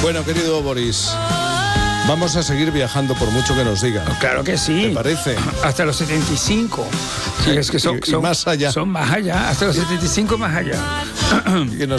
Bueno, querido Boris, vamos a seguir viajando por mucho que nos digan. Claro que sí. ¿Te parece? Hasta los 75. Sí, es que son más allá. Son más allá, hasta los 75 más allá. Y